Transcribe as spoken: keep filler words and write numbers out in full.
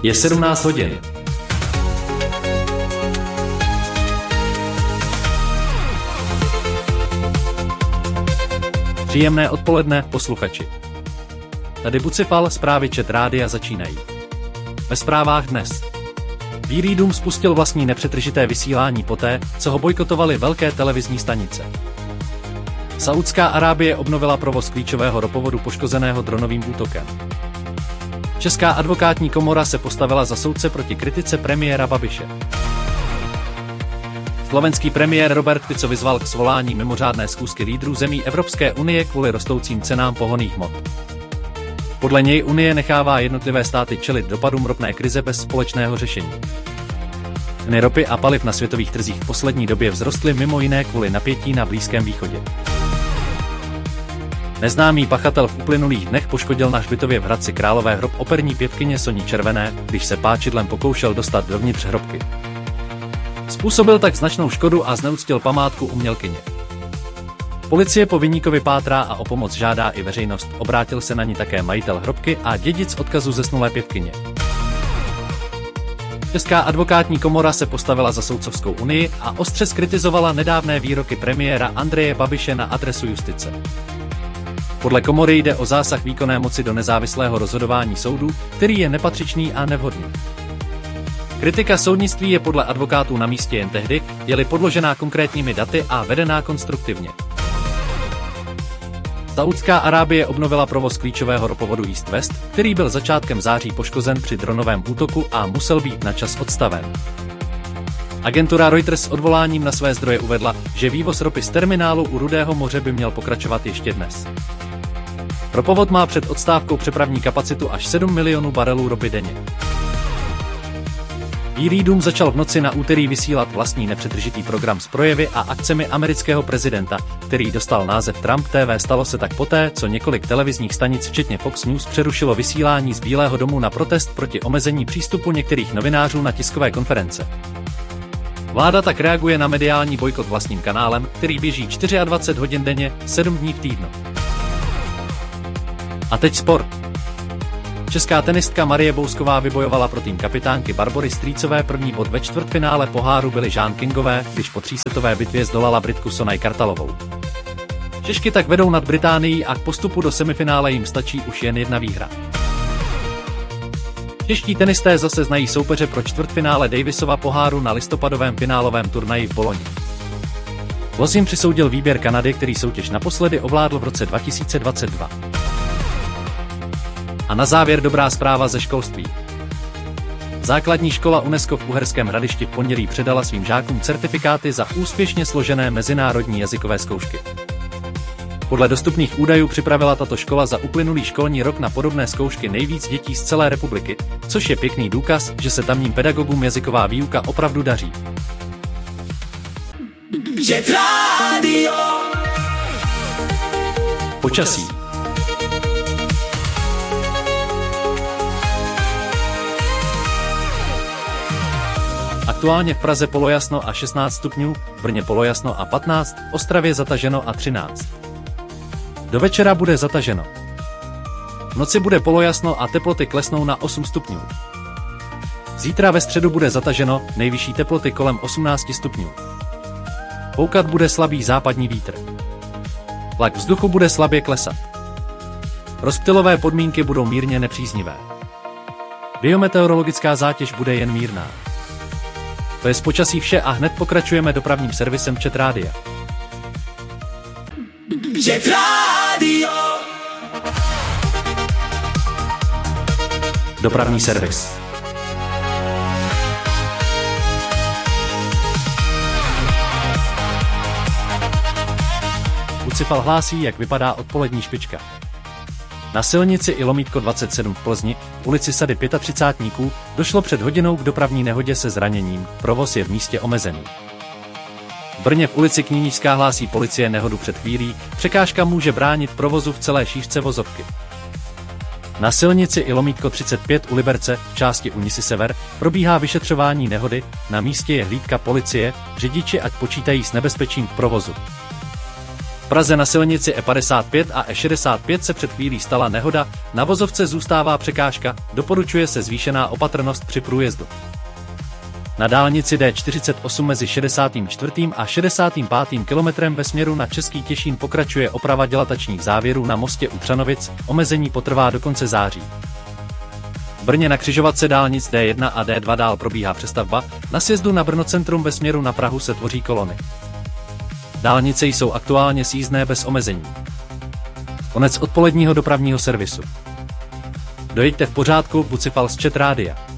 Je sedmnáct hodin. Příjemné odpoledne, posluchači. Tady Bucifal, zprávy Čet rádia začínají. Ve zprávách dnes. Bílý dům spustil vlastní nepřetržité vysílání poté, co ho bojkotovaly velké televizní stanice. Saúdská Arábie obnovila provoz klíčového ropovodu poškozeného dronovým útokem. Česká advokátní komora se postavila za soudce proti kritice premiéra Babiše. Slovenský premiér Robert Fico vyzval k svolání mimořádné schůzky lídrů zemí Evropské unie kvůli rostoucím cenám pohonných hmot. Podle něj Unie nechává jednotlivé státy čelit dopadům ropné krize bez společného řešení. Ceny ropy a paliv na světových trzích v poslední době vzrostly mimo jiné kvůli napětí na Blízkém východě. Neznámý pachatel v uplynulých dnech poškodil na hřbitově v Hradci Králové hrob operní pěvkyně Soni Červené, když se páčidlem pokoušel dostat dovnitř hrobky. Způsobil tak značnou škodu a zneuctil památku umělkyně. Policie po viníkovi pátrá a o pomoc žádá i veřejnost, obrátil se na ní také majitel hrobky a dědic odkazu zesnulé pěvkyně. Česká advokátní komora se postavila za soudcovskou unii a ostře zkritizovala nedávné výroky premiéra Andreje Babiše na adresu justice. Podle komory jde o zásah výkonné moci do nezávislého rozhodování soudů, který je nepatřičný a nevhodný. Kritika soudnictví je podle advokátů na místě jen tehdy, je-li podložená konkrétními daty a vedená konstruktivně. Saúdská Arábie obnovila provoz klíčového ropovodu East West, který byl začátkem září poškozen při dronovém útoku a musel být na čas odstaven. Agentura Reuters s odvoláním na své zdroje uvedla, že vývoz ropy z terminálu u Rudého moře by měl pokračovat ještě dnes. Ropovod má před odstávkou přepravní kapacitu až sedm milionů barelů ropy denně. Bílý dům začal v noci na úterý vysílat vlastní nepřetržitý program s projevy a akcemi amerického prezidenta, který dostal název Trump T V. Stalo se tak poté, co několik televizních stanic včetně Fox News přerušilo vysílání z Bílého domu na protest proti omezení přístupu některých novinářů na tiskové konference. Vláda tak reaguje na mediální bojkot vlastním kanálem, který běží dvacet čtyři hodin denně, sedm dní v týdnu. A teď sport. Česká tenistka Marie Bousková vybojovala pro tým kapitánky Barbory Strýcové první bod ve čtvrtfinále poháru Billie Jean Kingové, když po třísetové bitvě zdolala Britku Sonaj Kartalovou. Češky tak vedou nad Británií a k postupu do semifinále jim stačí už jen jedna výhra. Čeští tenisté zase znají soupeře pro čtvrtfinále Davisova poháru na listopadovém finálovém turnaji v Boloni. Los jim přisoudil výběr Kanady, který soutěž naposledy ovládl v roce dva tisíce dvacet dva. A na závěr dobrá zpráva ze školství. Základní škola UNESCO v Uherském Hradišti v pondělí předala svým žákům certifikáty za úspěšně složené mezinárodní jazykové zkoušky. Podle dostupných údajů připravila tato škola za uplynulý školní rok na podobné zkoušky nejvíc dětí z celé republiky, což je pěkný důkaz, že se tamním pedagogům jazyková výuka opravdu daří. Počasí. Aktuálně v Praze polojasno a šestnáct stupňů, v Brně polojasno a patnáct, v Ostravě zataženo a třináct. Do večera bude zataženo. V noci bude polojasno a teploty klesnou na osm stupňů. Zítra ve středu bude zataženo, nejvyšší teploty kolem osmnáct stupňů. Foukat bude slabý západní vítr. Tlak vzduchu bude slabě klesat. Rozptylové podmínky budou mírně nepříznivé. Biometeorologická zátěž bude jen mírná. To je z počasí vše a hned pokračujeme dopravním servisem Čet rádia. Čet rádio. Dopravní servis. Bucifal hlásí, jak vypadá odpolední špička. Na silnici i lomítko dvacet sedm v Plzni, v ulici Sady třicátníků, došlo před hodinou k dopravní nehodě se zraněním, provoz je v místě omezený. V Brně v ulici Kníničská hlásí policie nehodu před chvílí, překážka může bránit provozu v celé šířce vozovky. Na silnici i lomítko třicet pět u Liberce, v části u Nisy Sever, probíhá vyšetřování nehody, na místě je hlídka policie, řidiči ať počítají s nebezpečím v provozu. Praze na silnici E padesát pět a E šedesát pět se před chvílí stala nehoda, na vozovce zůstává překážka, doporučuje se zvýšená opatrnost při průjezdu. Na dálnici D čtyřicet osm mezi šedesátým čtvrtým a šedesátým pátým kilometrem ve směru na Český Těšín pokračuje oprava dilatačních závěrů na mostě u Třanovic, omezení potrvá do konce září. V Brně na křižovatce dálnic D jedna a D dva dál probíhá přestavba, na sjezdu na Brno centrum ve směru na Prahu se tvoří kolony. Dálnice jsou aktuálně sjízdné bez omezení. Konec odpoledního dopravního servisu. Dojeďte v pořádku, Bucifals Chat Rádia.